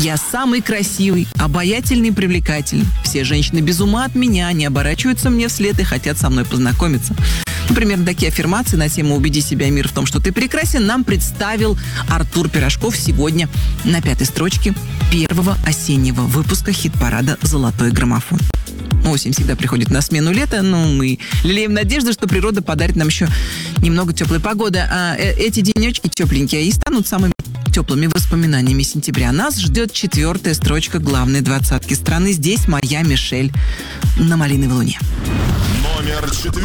Я самый красивый, обаятельный, привлекательный. Все женщины без ума от меня, они оборачиваются мне вслед и хотят со мной познакомиться. Примерно такие аффирмации на тему «Убеди себя, мир, в том, что ты прекрасен» нам представил Артур Пирожков сегодня на 5-й строчке первого осеннего выпуска хит-парада «Золотой граммофон». Осень всегда приходит на смену лета, но мы лелеем надежду, что природа подарит нам еще немного теплой погоды. А эти денечки тепленькие и станут самыми теплыми воспоминаниями сентября. Нас ждет 4-я строчка главной двадцатки страны. Здесь моя Мишель на «Малиновой луне». Номер 4.